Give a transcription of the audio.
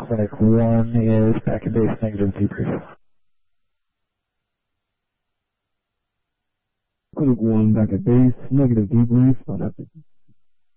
Clinic 1 is back at base, negative debrief. Clinic 1 back at base, negative debrief, not epic.